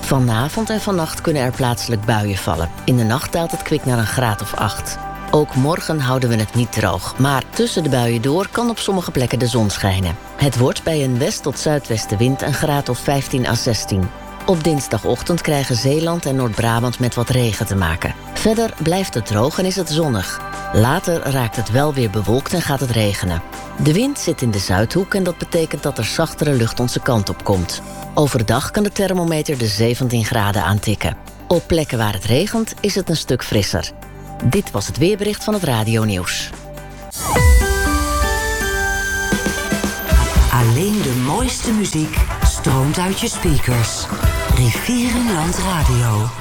Vanavond en vannacht kunnen er plaatselijk buien vallen. In de nacht daalt het kwik naar een graad of 8. Ook morgen houden we het niet droog. Maar tussen de buien door kan op sommige plekken de zon schijnen. Het wordt bij een west- tot zuidwestenwind een graad of 15 à 16. Op dinsdagochtend krijgen Zeeland en Noord-Brabant met wat regen te maken. Verder blijft het droog en is het zonnig. Later raakt het wel weer bewolkt en gaat het regenen. De wind zit in de zuidhoek en dat betekent dat er zachtere lucht onze kant op komt. Overdag kan de thermometer de 17 graden aantikken. Op plekken waar het regent is het een stuk frisser. Dit was het weerbericht van het Radio Nieuws. Alleen de mooiste muziek stroomt uit je speakers. Rivierenland Radio.